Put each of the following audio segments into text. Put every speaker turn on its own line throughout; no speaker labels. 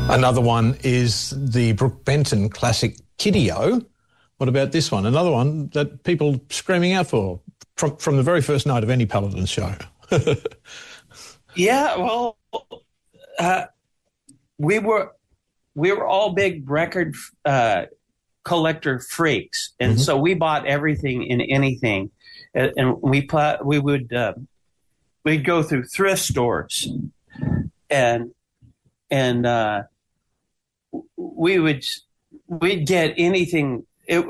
Another one is the Brooke Benton classic Kiddy-O. What about this one? Another one that people screaming out for from the very first night of any Paladin show.
Yeah, well, we were all big record collector freaks, and so we bought everything and anything, and we'd go through thrift stores, and we'd get anything.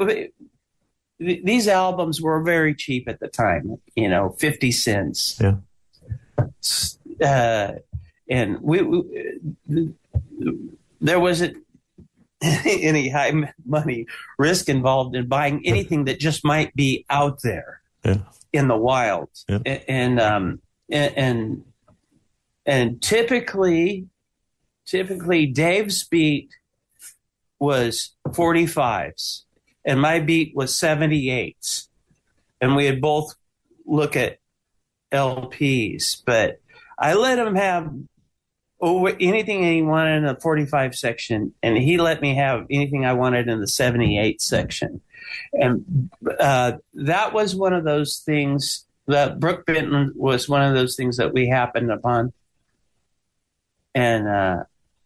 These albums were very cheap at the time, 50 cents.
Yeah.
And there wasn't any high money risk involved in buying anything that just might be out there in the wild. Yeah. And typically Dave's beat was 45s and my beat was 78s, and we had both look at LPs, but I let him have anything he wanted in the 45 section, and he let me have anything I wanted in the 78 section. And that was one of those things that Brooke Benton was one of those things that we happened upon. And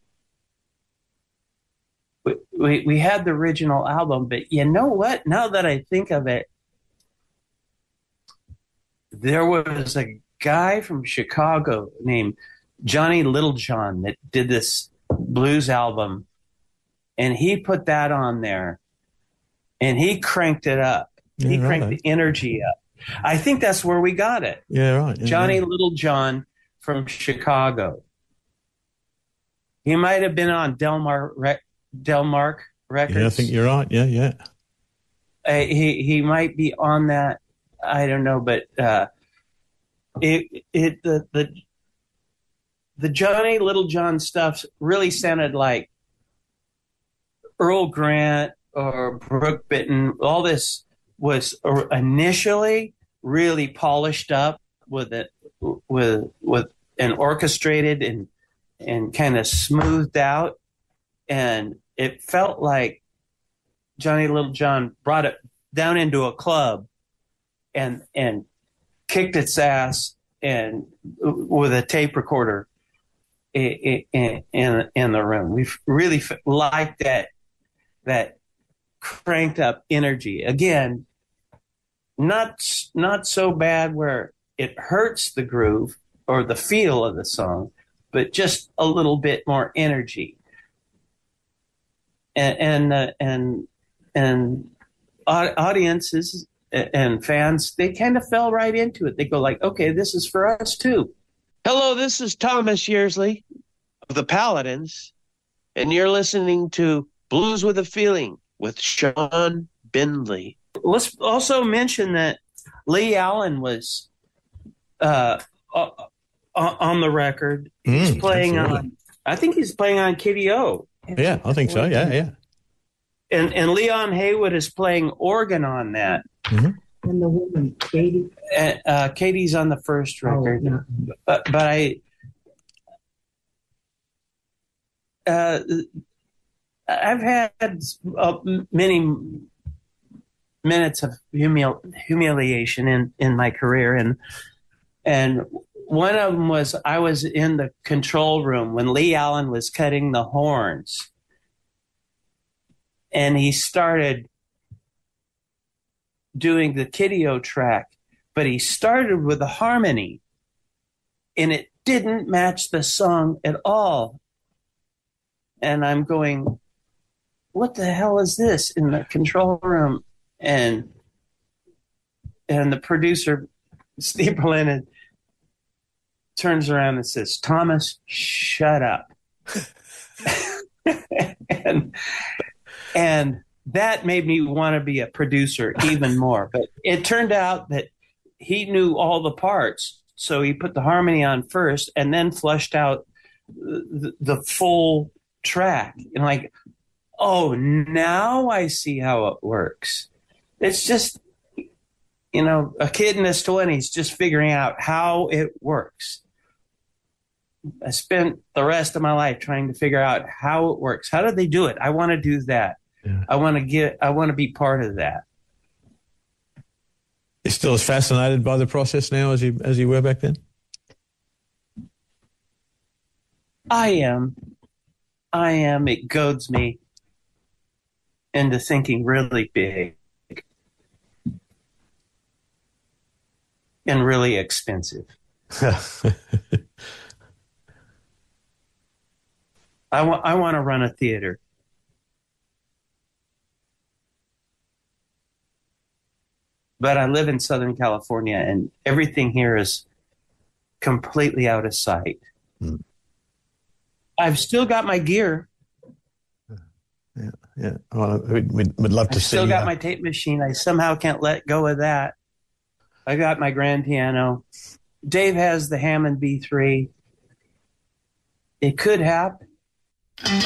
we had the original album, but you know what? Now that I think of it, there was a guy from Chicago named Johnny Littlejohn that did this blues album, and he put that on there, and he cranked it up. He cranked the energy up. I think that's where we got it.
Yeah, right. Yeah,
Johnny Littlejohn from Chicago. He might have been on Delmark Records.
Yeah, I think you're right. Yeah.
He might be on that. I don't know, but the Johnny Littlejohn stuff really sounded like Earl Grant or Brooke Benton. All this was initially really polished up with and orchestrated and kind of smoothed out, and it felt like Johnny Littlejohn brought it down into a club and kicked its ass and with a tape recorder in the room. We really liked that cranked up energy. Again, not so bad where it hurts the groove or the feel of the song, but just a little bit more energy. And audiences and fans, they kind of fell right into it. They go like, okay, this is for us too. Hello, this is Thomas Yearsley of the Paladins, and you're listening to Blues with a Feeling with Sean Bindley. Let's also mention that Lee Allen was on the record. He's playing on, I think he's playing on Kiddy-O.
Yeah, I think so. Yeah.
And Leon Haywood is playing organ on that.
Mm-hmm. And the woman, Katie?
Katie's on the first record.
No.
But I've had many minutes of humiliation in my career. And one of them was I was in the control room when Lee Allen was cutting the horns. And he started doing the Kiddy-O track, but he started with a harmony, and it didn't match the song at all. And I'm going, what the hell is this in the control room? And the producer, Steve Berlin, turns around and says, Thomas, shut up. And that made me want to be a producer even more. But it turned out that he knew all the parts, so he put the harmony on first and then flushed out the full track. And like, oh, now I see how it works. It's just, a kid in his 20s just figuring out how it works. I spent the rest of my life trying to figure out how it works. How do they do it? I want to do that.
Yeah.
I want to be part of that.
You're still as fascinated by the process now as you were back then?
I am. It goads me into thinking really big and really expensive. I want to run a theater. But I live in Southern California, and everything here is completely out of sight. Mm. I've still got my gear.
Yeah. Well, we'd love to see.
Still got my tape machine. I somehow can't let go of that. I got my grand piano. Dave has the Hammond B3. It could happen.